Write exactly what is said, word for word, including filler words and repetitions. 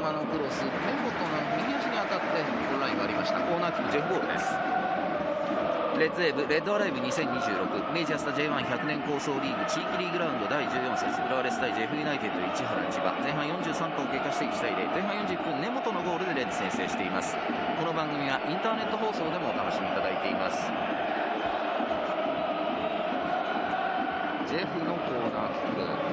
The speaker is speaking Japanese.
山のクロス、根本の右足に当たってゴールラインがありました。コーナーキックジェフボールです。レッドウェーブレッドアライブにせんにじゅうろく明治安田 ジェイワンひゃく 年構想リーグ地域リーグラウンドだいじゅうよん節浦和レッズ対ジェフユナイテッド市原千葉前半よんじゅうさんぷんを経過していちたいゼロ前半よんじゅっぷん根本のゴールでレッズ先制しています。この番組はインターネット放送でもお楽しみいただいています。ジェフのコーナーキック